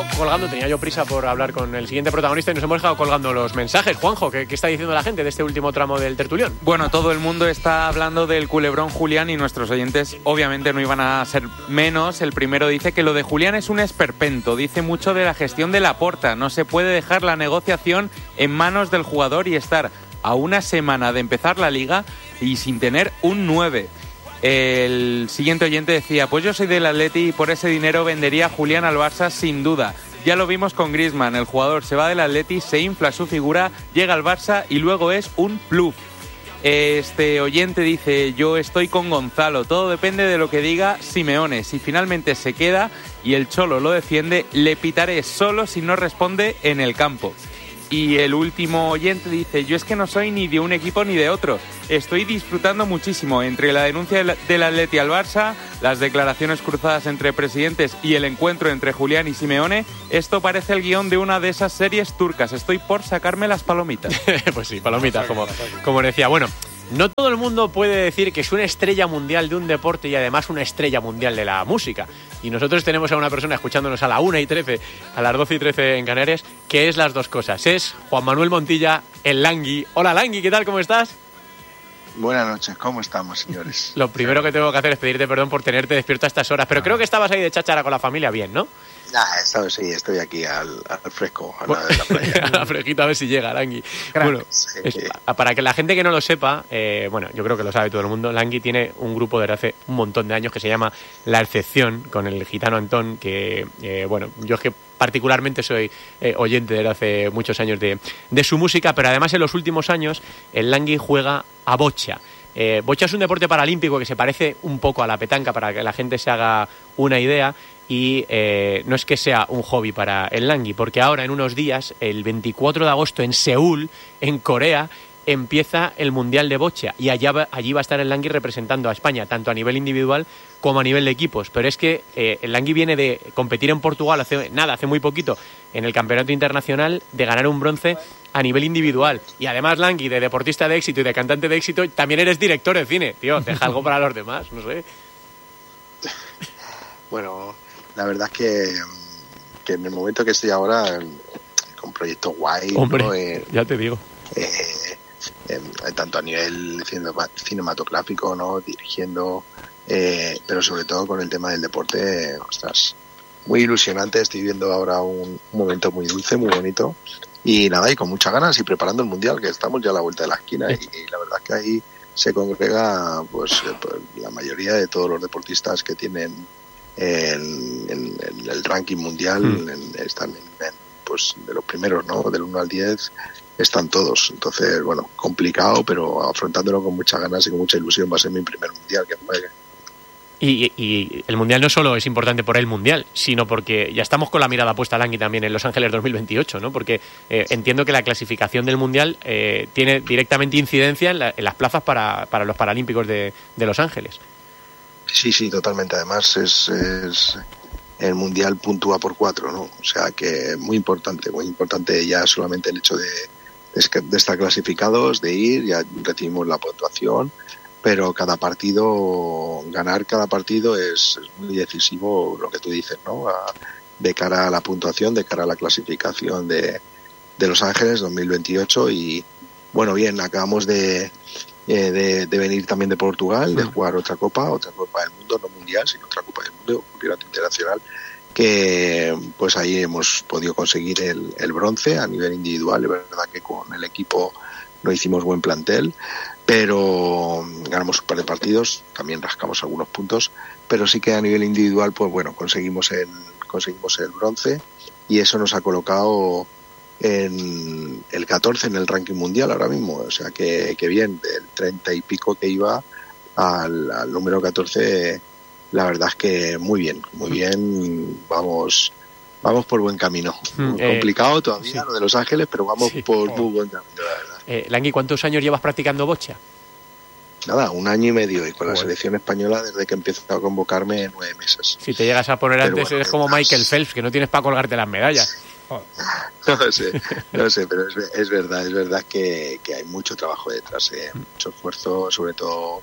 colgando, tenía yo prisa por hablar con el siguiente protagonista y nos hemos dejado colgando los mensajes. Juanjo, ¿qué está diciendo la gente de este último tramo del tertulión? Bueno, todo el mundo está hablando del culebrón Julián y nuestros oyentes obviamente no iban a ser menos. El primero dice que lo de Julián es un esperpento, dice mucho de la gestión de Laporta. No se puede dejar la negociación en manos del jugador y estar a una semana de empezar la liga y sin tener un 9. El siguiente oyente decía, pues yo soy del Atleti y por ese dinero vendería a Julián al Barça sin duda. Ya lo vimos con Griezmann, el jugador se va del Atleti, se infla su figura, llega al Barça y luego es un bluff. Este oyente dice, yo estoy con Gonzalo, todo depende de lo que diga Simeone. Si finalmente se queda y el Cholo lo defiende, le pitaré solo si no responde en el campo. Y el último oyente dice, yo es que no soy ni de un equipo ni de otro. Estoy disfrutando muchísimo entre la denuncia del Atleti al Barça, las declaraciones cruzadas entre presidentes y el encuentro entre Julián y Simeone. Esto parece el guión de una de esas series turcas. Estoy por sacarme las palomitas. Pues sí, palomitas, como decía. Bueno, no todo el mundo puede decir que es una estrella mundial de un deporte y además una estrella mundial de la música. Y nosotros tenemos a una persona escuchándonos a la 1:13, a las 12:13 en Canarias, que es las dos cosas. Es Juan Manuel Montilla, el Langui. Hola Langui, ¿qué tal? ¿Cómo estás? Buenas noches, ¿cómo estamos, señores? Lo primero que tengo que hacer es pedirte perdón por tenerte despierto a estas horas, pero creo que estabas ahí de cháchara con la familia bien, ¿no? Sí, estoy aquí al fresco, a la de la playa. A la fresquita, a ver si llega, Langui. Bueno, para que la gente que no lo sepa, bueno, yo creo que lo sabe todo el mundo, Langui tiene un grupo desde hace un montón de años que se llama La Excepción, con el gitano Antón, que, bueno, yo es que particularmente soy oyente desde hace muchos años de su música, pero además en los últimos años el Langui juega a bocha. Bocha es un deporte paralímpico que se parece un poco a la petanca, para que la gente se haga una idea. Y no es que sea un hobby para el Langui, porque ahora en unos días, el 24 de agosto en Seúl, en Corea, empieza el Mundial de Bocha y allí va a estar el Langui representando a España, tanto a nivel individual como a nivel de equipos. Pero es que el Langui viene de competir en Portugal hace muy poquito, en el Campeonato Internacional, de ganar un bronce a nivel individual. Y además, Langui, de deportista de éxito y de cantante de éxito, también eres director de cine. Tío, deja algo para los demás, no sé. Bueno, la verdad es que en el momento que estoy ahora con proyectos guay, hombre, ¿no? Ya te digo. Tanto a nivel cinematográfico, ¿no? Dirigiendo, pero sobre todo con el tema del deporte, ostras, muy ilusionante. Estoy viendo ahora un momento muy dulce, muy bonito, y nada, y con muchas ganas, y preparando el Mundial, que estamos ya a la vuelta de la esquina, y la verdad es que ahí se congrega pues la mayoría de todos los deportistas que tienen en el ranking mundial. Están pues de los primeros, ¿no? Del 1 al 10 están todos. Entonces, bueno, complicado, pero afrontándolo con muchas ganas y con mucha ilusión. Va a ser mi primer mundial que juegue. Y el Mundial no solo es importante por el Mundial, sino porque ya estamos con la mirada puesta, Langui, también en Los Ángeles 2028, ¿no? Porque entiendo que la clasificación del Mundial tiene directamente incidencia en las plazas para los Paralímpicos de Los Ángeles. Sí, totalmente. Además, es el Mundial puntúa por 4, ¿no? O sea que muy importante ya solamente el hecho de estar clasificados, de ir, ya recibimos la puntuación, pero ganar cada partido es muy decisivo, lo que tú dices, ¿no? De cara a la puntuación, de cara a la clasificación de Los Ángeles 2028. Y bueno, bien, acabamos de venir también de Portugal, de jugar otra copa del mundo, no mundial, sino otra copa del mundo, un campeonato internacional, que pues ahí hemos podido conseguir el bronce a nivel individual. Es verdad que con el equipo no hicimos buen plantel, pero ganamos un par de partidos, también rascamos algunos puntos, pero sí que a nivel individual, pues bueno, conseguimos el bronce, y eso nos ha colocado en el 14 en el ranking mundial ahora mismo. O sea que bien, del 30 y pico que iba al número 14, la verdad es que muy bien, vamos por buen camino. Complicado todavía, sí, lo de Los Ángeles, pero vamos por muy buen camino, la verdad. Langui, ¿cuántos años llevas practicando bocha? Nada, 1 año y medio, y con la selección española desde que empezó a convocarme 9 meses. Si te llegas a poner pero antes, bueno, eres como Michael Phelps, que no tienes para colgarte las medallas. No sé, pero es verdad que hay mucho trabajo detrás, mucho esfuerzo, sobre todo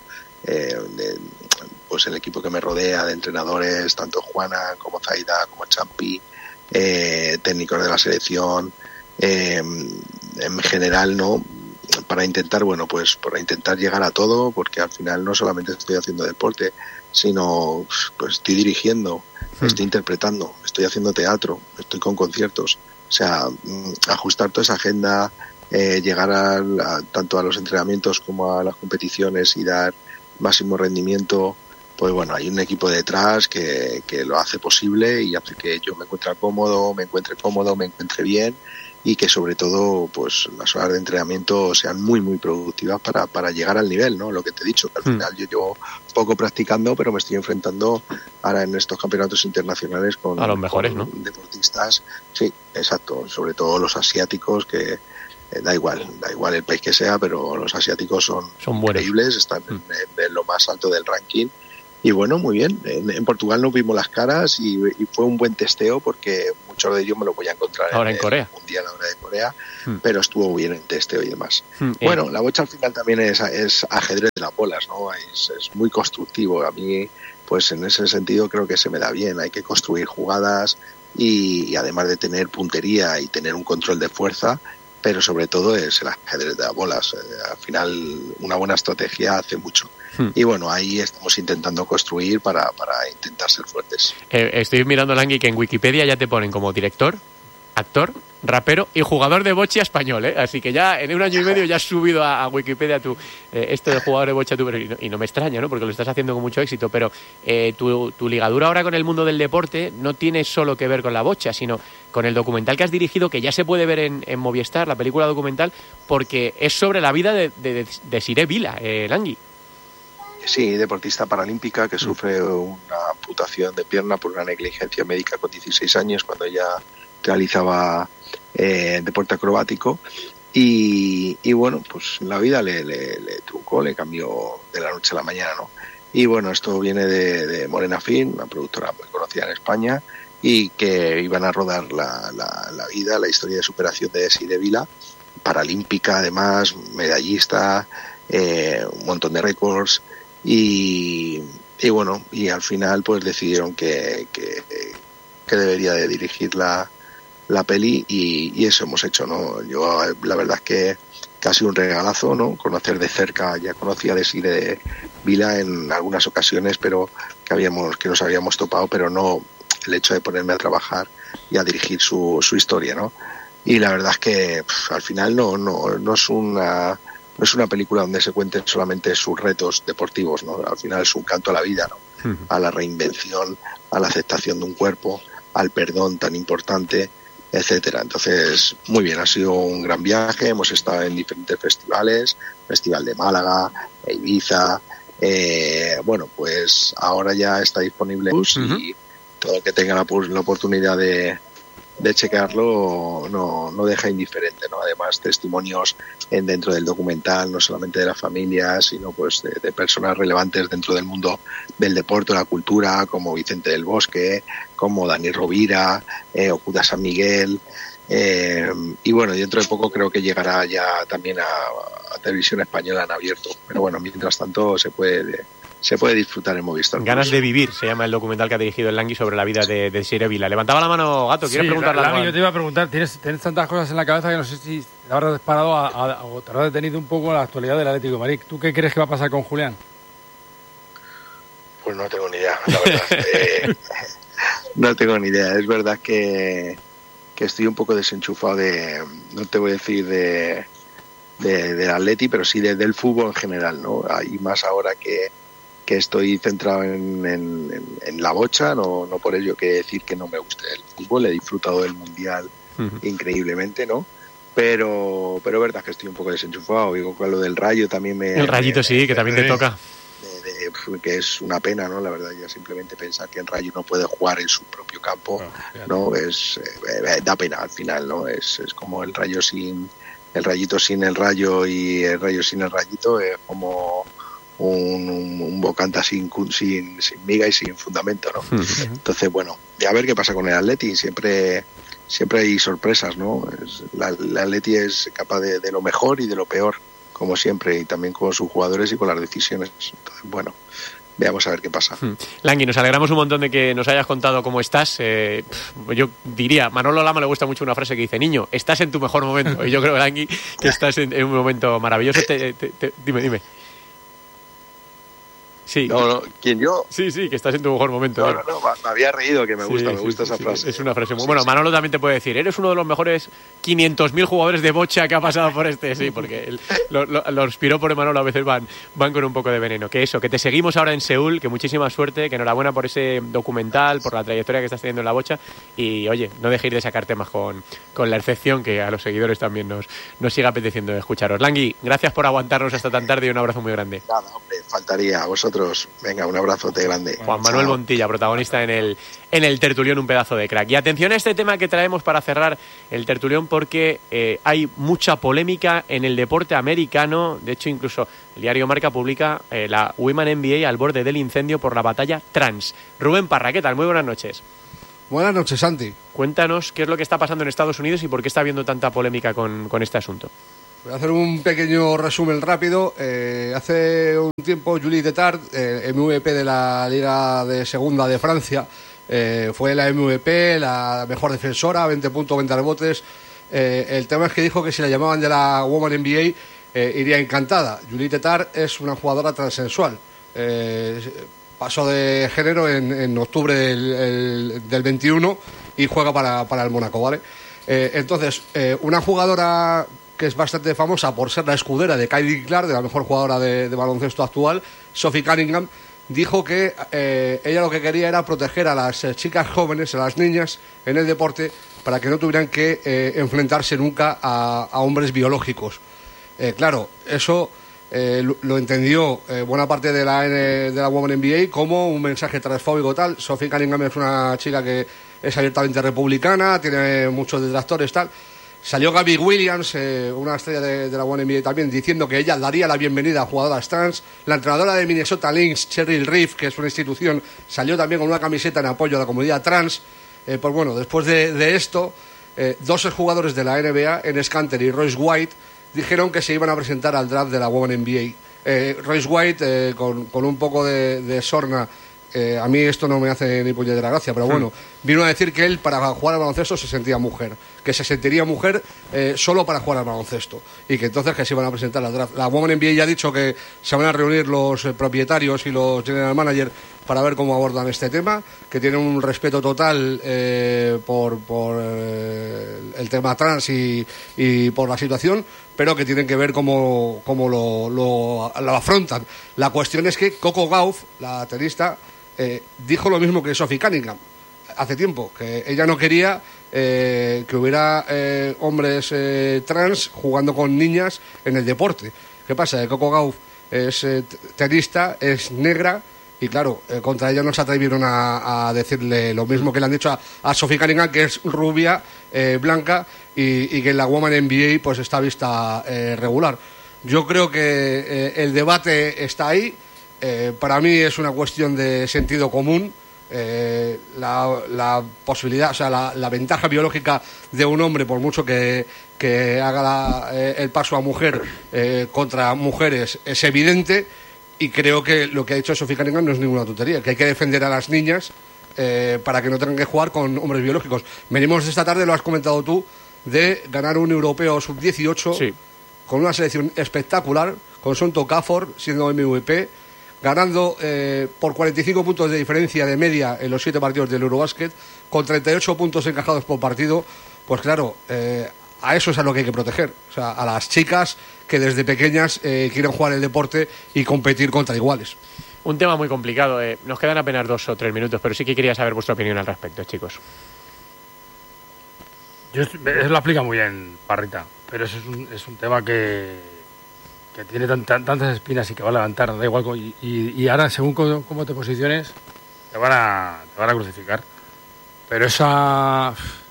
pues el equipo que me rodea de entrenadores, tanto Juana como Zaida como Champi, técnicos de la selección, en general, ¿no? Para intentar, para intentar llegar a todo, porque al final no solamente estoy haciendo deporte, sino pues estoy dirigiendo, estoy interpretando, estoy haciendo teatro, estoy con conciertos. O sea, ajustar toda esa agenda, llegar tanto a los entrenamientos como a las competiciones y dar máximo rendimiento, pues bueno, hay un equipo detrás que lo hace posible y hace que yo me encuentre bien, y que sobre todo pues las horas de entrenamiento sean muy muy productivas para llegar al nivel, ¿no? Lo que te he dicho, que al final yo llevo poco practicando, pero me estoy enfrentando ahora en estos campeonatos internacionales con a los mejores, ¿no? Deportistas, sí, exacto, sobre todo los asiáticos, que da igual el país que sea, pero los asiáticos son increíbles, están en lo más alto del ranking. Y bueno, muy bien. En Portugal nos vimos las caras y fue un buen testeo, porque muchos de ellos me lo voy a encontrar ahora en Corea. El Mundial ahora de Corea, pero estuvo bien el testeo y demás. Bueno, la bocha al final también es ajedrez de las bolas, ¿no? Es muy constructivo. A mí, pues en ese sentido creo que se me da bien. Hay que construir jugadas y además de tener puntería y tener un control de fuerza, pero sobre todo es el ajedrez de las bolas. Al final, una buena estrategia hace mucho. Y bueno, ahí estamos intentando construir para intentar ser fuertes. Estoy mirando, Langui, que en Wikipedia ya te ponen como director, actor, rapero y jugador de bocha español, ¿eh? Así que ya en un año y medio ya has subido a Wikipedia esto de jugador de bocha, y no me extraña, ¿no? Porque lo estás haciendo con mucho éxito, pero tu ligadura ahora con el mundo del deporte no tiene solo que ver con la bocha, sino con el documental que has dirigido, que ya se puede ver en Movistar, la película documental, porque es sobre la vida de Desiree Vila, Langui. Sí, deportista paralímpica que sufre una amputación de pierna por una negligencia médica con 16 años, cuando ella realizaba deporte acrobático, y bueno, pues la vida le trucó, le cambió de la noche a la mañana, ¿no? Y bueno, esto viene de Morena Film, una productora muy conocida en España, y que iban a rodar la historia de superación de Desiree Vila, paralímpica además, medallista, un montón de récords. Y bueno, y al final pues decidieron que debería de dirigir la peli, y eso hemos hecho, ¿no? Yo la verdad es que casi un regalazo, ¿no? Conocer de cerca, ya conocía de Desiree Vila en algunas ocasiones, pero que nos habíamos topado, pero no el hecho de ponerme a trabajar y a dirigir su historia, ¿no? Y la verdad es que al final no es una película donde se cuenten solamente sus retos deportivos, ¿no? Al final es un canto a la vida, ¿no? A la reinvención, a la aceptación de un cuerpo, al perdón tan importante, etcétera. Entonces, muy bien, ha sido un gran viaje. Hemos estado en diferentes festivales, Festival de Málaga, Ibiza. Bueno, pues ahora ya está disponible y todo el que tenga la oportunidad de checarlo no deja indiferente, ¿no? Además, testimonios dentro del documental, no solamente de la familia, sino pues de personas relevantes dentro del mundo del deporte, la cultura, como Vicente del Bosque, como Dani Rovira, Ocuda San Miguel, y bueno, dentro de poco creo que llegará ya también a Televisión Española en abierto, pero bueno, mientras tanto se puede disfrutar en Movistar. Ganas de vivir, se llama el documental que ha dirigido el Langui sobre la vida de Desiree Vila. Levantaba la mano, Gato, ¿quieres preguntarle algo? Yo te iba a preguntar, tienes tantas cosas en la cabeza que no sé si te habrás disparado o te habrás detenido un poco a la actualidad del Atlético de Madrid. ¿Tú qué crees que va a pasar con Julián? Pues no tengo ni idea, la verdad. No tengo ni idea. Es verdad que estoy un poco desenchufado no te voy a decir del Atleti, pero sí del fútbol en general, ¿no? Y más ahora que estoy centrado en la bocha, no por ello que decir que no me guste el fútbol. He disfrutado del Mundial increíblemente, ¿no? Pero verdad que estoy un poco desenchufado. Digo, con lo del Rayo también el Rayito sí, que también te toca. Que es una pena, ¿no? La verdad, ya simplemente pensar que el Rayo no puede jugar en su propio campo, ¿no? Da pena al final, ¿no? Es como el Rayo el Rayito sin el Rayo y el Rayo sin el Rayito, es como un bocanta sin miga y sin fundamento, ¿no? Entonces, bueno, a ver qué pasa con el Atleti. Siempre hay sorpresas, ¿no? El Atleti es capaz de lo mejor y de lo peor, como siempre, y también con sus jugadores y con las decisiones. Entonces, bueno, veamos a ver qué pasa. Langui, nos alegramos un montón de que nos hayas contado cómo estás. Yo diría, Manolo Lama le gusta mucho una frase que dice: niño, estás en tu mejor momento. Y yo creo, Langui, que estás en un momento maravilloso. Dime. Sí. No, ¿quién, yo? Sí, que estás en tu mejor momento. No, me había reído, que me gusta esa frase. Es una frase muy buena. Manolo también te puede decir, eres uno de los mejores 500.000 jugadores de bocha que ha pasado por sí, porque los piropos Manolo a veces van con un poco de veneno. Que te seguimos ahora en Seúl, que muchísima suerte, que enhorabuena por ese documental, por la trayectoria que estás teniendo en la bocha, y oye, no dejéis de sacar temas con la excepción, que a los seguidores también nos sigue apeteciendo escucharos. Langui, gracias por aguantarnos hasta tan tarde y un abrazo muy grande. Nada, hombre, faltaría a vosotros. Venga, un abrazote grande. Juan Manuel Montilla, protagonista en el tertulión, un pedazo de crack. Y atención a este tema que traemos para cerrar el tertulión, porque hay mucha polémica en el deporte americano. De hecho, incluso el diario Marca publica la Women NBA al borde del incendio por la batalla trans. Rubén Parra, ¿qué tal? Muy buenas noches. Buenas noches, Santi. Cuéntanos qué es lo que está pasando en Estados Unidos y por qué está habiendo tanta polémica con este asunto. Voy a hacer un pequeño resumen rápido. Hace un tiempo, Julie Tetard, MVP de la Liga de Segunda de Francia, fue la MVP, la mejor defensora, 20 puntos, 20 rebotes. El tema es que dijo que si la llamaban de la Women NBA, iría encantada. Julie Tetard es una jugadora transexual. Pasó de género en octubre del 21 y juega para el Mónaco, ¿vale? Entonces, una jugadora que es bastante famosa por ser la escudera de Kylie Clark, de la mejor jugadora de baloncesto actual, Sophie Cunningham, dijo que ella lo que quería era proteger a las chicas jóvenes, a las niñas en el deporte, para que no tuvieran que enfrentarse nunca a hombres biológicos. Claro, eso lo entendió buena parte de la Women NBA como un mensaje transfóbico tal. Sophie Cunningham es una chica que es abiertamente republicana, tiene muchos detractores tal. Salió Gabby Williams, una estrella de la NBA también, diciendo que ella daría la bienvenida a jugadoras trans. La entrenadora de Minnesota Lynx, Cheryl Reeve, que es una institución, salió también con una camiseta en apoyo a la comunidad trans. Pues bueno, después de esto, dos exjugadores de la NBA, Enes Kanter y Royce White, dijeron que se iban a presentar al draft de la Women NBA. Royce White, con un poco de sorna, a mí esto no me hace ni puñetera gracia, pero bueno, vino a decir que él para jugar al baloncesto se sentía mujer, que se sentiría mujer solo para jugar al baloncesto, y que entonces que se iban a presentar al draft. La Women NBA ya ha dicho que se van a reunir los propietarios y los general managers para ver cómo abordan este tema, que tienen un respeto total por el tema trans y por la situación, pero que tienen que ver cómo lo afrontan. La cuestión es que Coco Gauff, la tenista, dijo lo mismo que Sophie Cunningham hace tiempo, que ella no quería que hubiera hombres trans jugando con niñas en el deporte. ¿Qué pasa? Coco Gauff es tenista, es negra, y claro, contra ella no se atrevieron a decirle lo mismo que le han dicho a Sophie Cunningham, que es rubia, blanca, y que en la Women NBA pues está vista regular. Yo creo que el debate está ahí. Para mí es una cuestión de sentido común. La posibilidad, o sea, la ventaja biológica de un hombre, por mucho que haga el paso a mujer contra mujeres, es evidente, y creo que lo que ha dicho Sophie Cunningham no es ninguna tontería, que hay que defender a las niñas para que no tengan que jugar con hombres biológicos. Venimos esta tarde, lo has comentado tú, de ganar un europeo sub-18, sí, con una selección espectacular, con Sonto Okafor siendo MVP, ganando por 45 puntos de diferencia de media en los 7 partidos del Eurobasket, con 38 puntos encajados por partido. Pues claro, a eso es a lo que hay que proteger, o sea, a las chicas que desde pequeñas quieren jugar el deporte y competir contra iguales. Un tema muy complicado, nos quedan apenas 2 o 3 minutos, pero sí que quería saber vuestra opinión al respecto, chicos. Eso lo explica muy bien Parrita, pero eso es un tema que tiene tantas espinas y que va a levantar, da igual, y ahora según cómo te posiciones te van a crucificar. Pero esa...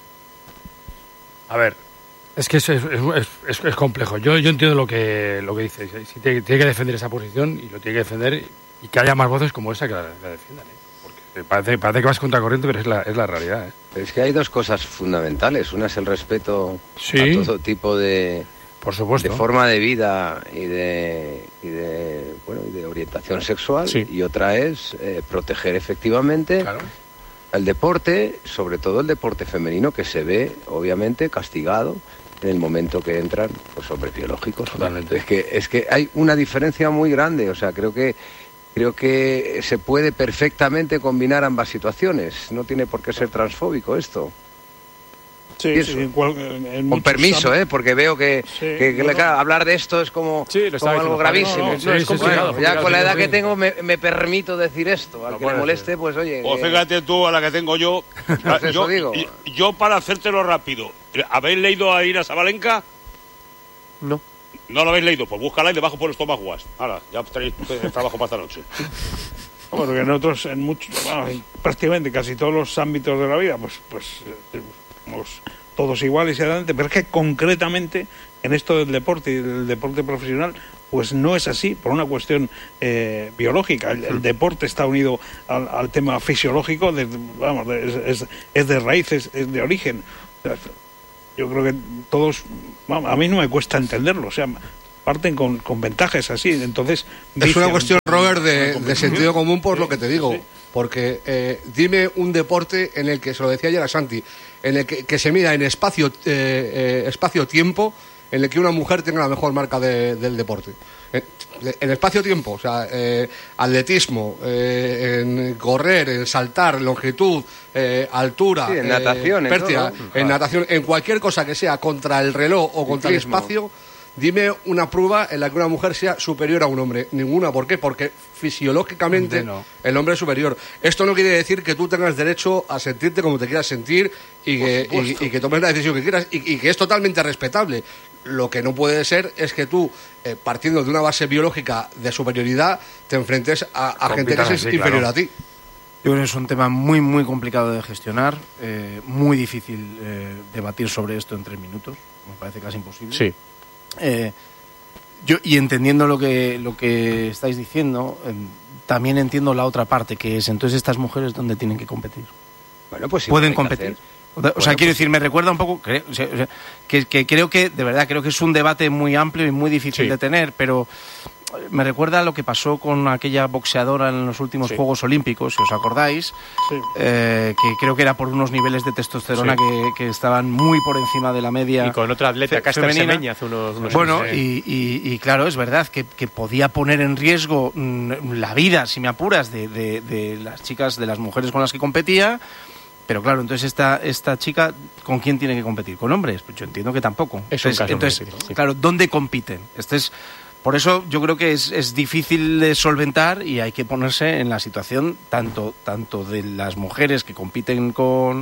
A ver, es que es complejo. Yo entiendo lo que dices. Si tiene que defender esa posición, y lo tiene que defender, y que haya más voces como esa que la defiendan, porque parece que vas contra corriente, pero es la realidad, Pero es que hay dos cosas fundamentales. Una es el respeto, sí, a todo tipo de Por supuesto. de forma de vida y de orientación sexual, sí. Y otra es proteger efectivamente el deporte, sobre todo el deporte femenino, que se ve obviamente castigado en el momento que entran pues hombres biológicos. Totalmente. Es que hay una diferencia muy grande, o sea, creo que se puede perfectamente combinar ambas situaciones, no tiene por qué ser transfóbico esto. Sí, con permiso, porque veo que hablar de esto es como algo gravísimo. Es complicado. Bueno, ya con la edad que tengo me permito decir esto. Al que le moleste, pues oye... O fíjate tú a la que tengo yo. Yo para hacértelo rápido. ¿Habéis leído a Irina Sabalenka? No. ¿No lo habéis leído? Pues búscala y debajo por estomaguas. Ahora, ya tenéis trabajo para esta noche. Bueno, que nosotros en prácticamente casi todos los ámbitos de la vida, pues somos todos iguales y adelante, pero es que concretamente en esto del deporte y del deporte profesional, pues no es así, por una cuestión biológica. El deporte está unido al tema fisiológico, es de raíces, es de origen. O sea, yo creo que todos, a mí no me cuesta entenderlo, o sea, parten con ventajas así, entonces... Es una cuestión, Robert, de sentido común, por lo que te digo, porque dime un deporte en el que, se lo decía ayer a Santi, en el que se mida en espacio-tiempo, en el que una mujer tenga la mejor marca del deporte. En espacio-tiempo, o sea, atletismo, en correr, en saltar, longitud, altura, en natación, en natación, en cualquier cosa que sea contra el reloj o contra el espacio. Dime una prueba en la que una mujer sea superior a un hombre. Ninguna. ¿Por qué? Porque fisiológicamente el hombre es superior. Esto no quiere decir que tú tengas derecho a sentirte como te quieras sentir y que tomes la decisión que quieras y que es totalmente respetable. Lo que no puede ser es que tú, partiendo de una base biológica de superioridad, te enfrentes a gente que es inferior a ti. Yo creo que es un tema muy, muy complicado de gestionar, muy difícil debatir sobre esto en 3 minutos. Me parece casi imposible. Sí. Yo, y entendiendo lo que estáis diciendo, también entiendo la otra parte, que es entonces estas mujeres dónde tienen que competir. Bueno, pues sí, pueden competir. O sea, quiero decir, me recuerda un poco que creo que, de verdad, creo que es un debate muy amplio y muy difícil de tener, pero me recuerda a lo que pasó con aquella boxeadora en los últimos Juegos Olímpicos, si os acordáis, que creo que era por unos niveles de testosterona que estaban muy por encima de la media. Y con otra atleta, Caster Semenya, hace unos bueno, años. Y claro, es verdad que podía poner en riesgo la vida, si me apuras, de las chicas, de las mujeres con las que competía. Pero claro, entonces esta chica, ¿con quién tiene que competir? ¿Con hombres? Pues yo entiendo que tampoco. Entonces, claro, ¿dónde compiten? Por eso yo creo que es difícil de solventar y hay que ponerse en la situación tanto de las mujeres que compiten con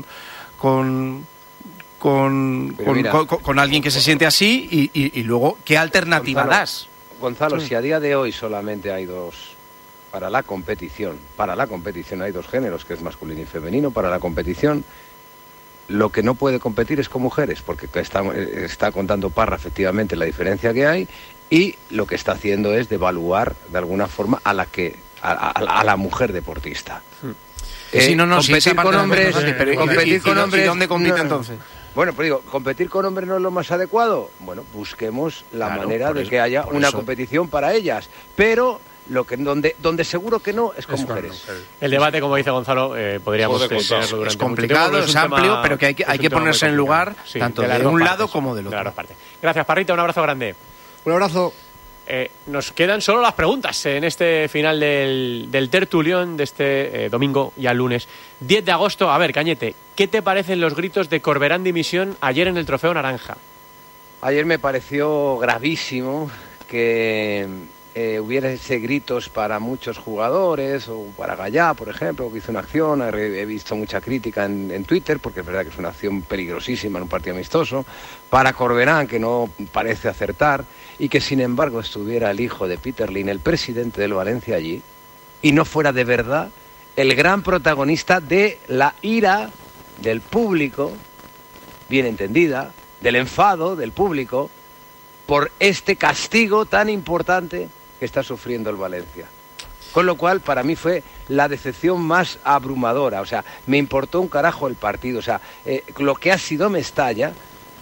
alguien que se siente así y luego qué alternativa das. Gonzalo, si a día de hoy solamente hay para la competición hay 2 géneros, que es masculino y femenino. Para la competición, lo que no puede competir es con mujeres, porque está contando Parra efectivamente la diferencia que hay, y lo que está haciendo es devaluar de alguna forma a la mujer deportista. Competir con hombres, ¿y dónde compite entonces? Bueno, pues digo, ¿competir con hombres no es lo más adecuado? Bueno, busquemos la manera de que haya una competición para ellas, pero donde seguro que no es con mujeres. El debate, como dice Gonzalo, podríamos tenerlo durante es complicado, es amplio, pero que hay que ponerse en lugar tanto de un lado como del otro. Gracias, Parrita, un abrazo grande. Un abrazo. Nos quedan solo las preguntas en este final del tertulión de este domingo, ya lunes 10 de agosto. A ver, Cañete, ¿qué te parecen los gritos de Corberán dimisión ayer en el Trofeo Naranja? Ayer me pareció gravísimo que hubiese gritos para muchos jugadores, o para Gallá, por ejemplo, que hizo una acción. He visto mucha crítica en Twitter, porque es verdad que es una acción peligrosísima en un partido amistoso. Para Corberán, que no parece acertar, y que sin embargo estuviera el hijo de Peter Lim, el presidente del Valencia, allí, y no fuera de verdad el gran protagonista de la ira del público, bien entendida, del enfado del público, por este castigo tan importante que está sufriendo el Valencia. Con lo cual, para mí fue la decepción más abrumadora. O sea, me importó un carajo el partido. O sea, lo que ha sido Mestalla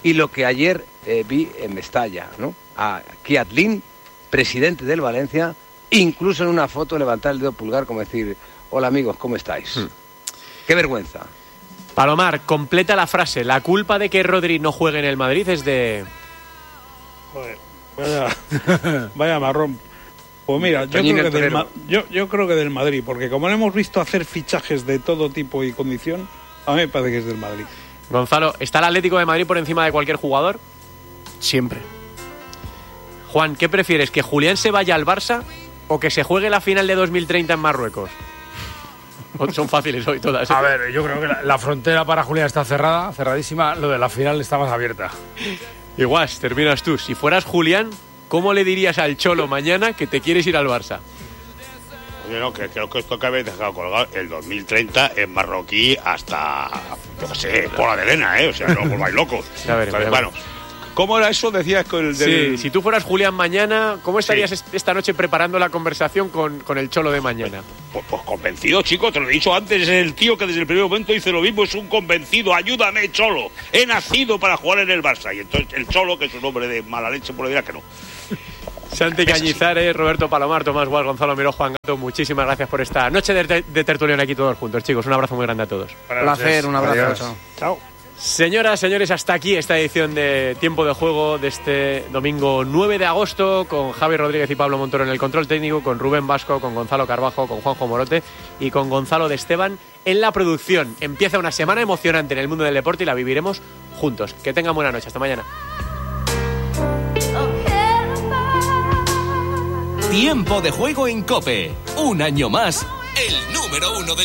y lo que ayer vi en Mestalla, ¿no? A Kiatlín, presidente del Valencia, incluso en una foto levantar el dedo pulgar como decir, hola amigos, ¿cómo estáis? Qué vergüenza. Palomar, completa la frase. La culpa de que Rodri no juegue en el Madrid es de... Joder, vaya marrón. Pues mira, yo creo que del Madrid, porque como lo hemos visto hacer fichajes de todo tipo y condición, a mí me parece que es del Madrid. Gonzalo, ¿está el Atlético de Madrid por encima de cualquier jugador? Siempre. Juan, ¿qué prefieres? ¿Que Julián se vaya al Barça o que se juegue la final de 2030 en Marruecos? Son fáciles hoy todas. A ver, yo creo que la frontera para Julián está cerradísima. Lo de la final está más abierta. Igual, terminas tú. Si fueras Julián, ¿cómo le dirías al Cholo mañana que te quieres ir al Barça? Oye, no, que creo que esto que habéis dejado colgado, el 2030 en marroquí hasta, yo qué sé, Pola de Elena, O sea, no os volváis locos. Entonces, bueno, ¿cómo era eso? Decías con el del... Sí, si tú fueras Julián mañana, ¿cómo estarías esta noche preparando la conversación con el Cholo de mañana? Pues convencido, chico, te lo he dicho antes, es el tío que desde el primer momento dice lo mismo, es un convencido, ayúdame, Cholo, he nacido para jugar en el Barça. Y entonces el Cholo, que es un hombre de mala leche, pues le dirá que no. Santi Cañizares, Roberto Palomar, Tomás Gual, Gonzalo Miró, Juan Gato, muchísimas gracias por esta noche de tertulión aquí todos juntos, chicos. Un abrazo muy grande a todos. Placer, un abrazo. Chao. Señoras, señores, hasta aquí esta edición de Tiempo de Juego de este domingo 9 de agosto con Javi Rodríguez y Pablo Montoro en el control técnico, con Rubén Vasco, con Gonzalo Carbajo, con Juanjo Morote y con Gonzalo de Esteban en la producción. Empieza una semana emocionante en el mundo del deporte y la viviremos juntos. Que tengan buena noche. Hasta mañana. Tiempo de Juego en COPE. Un año más, el número 1 del